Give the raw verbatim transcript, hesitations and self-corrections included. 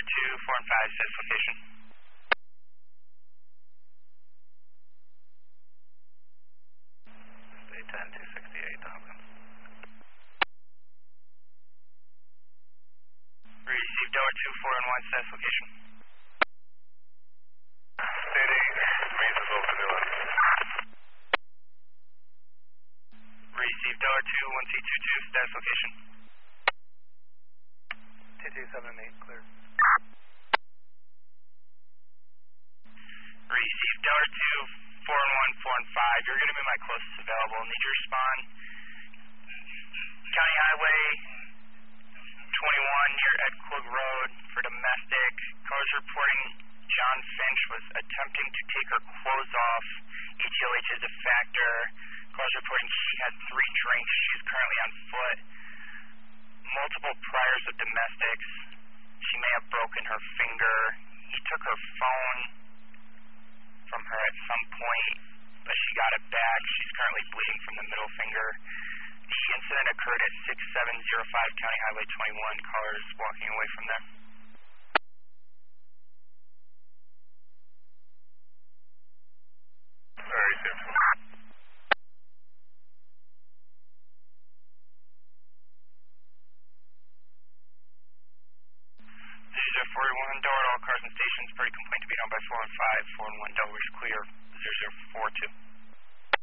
two, four and five, status location. Stay ten, two sixty-eight, Hopkins. Received tower two, four and one, status location. State eight, reasonable vanilla. Received tower two, one C two two, status location. T two seven and eight, clear. Received tower two, four and one, four and five. You're going to be my closest available. Need you to respond. County Highway twenty-one near Ed Klug Road for domestic. Cars reporting John Finch was attempting to take her clothes off. E T L H is a factor. Cars reporting she had three drinks. She's currently on foot. Multiple priors of domestics. She may have broken her finger. He took her phone from her at some point, but she got it back. She's currently bleeding from the middle finger. The incident occurred at six seven zero five County Highway twenty-one. Cars walking away from there. Very safe. zero zero four one, Delaware, all cars and stations. Pretty complaint to be done by four and five. four and one, Delaware's clear. zero zero four two.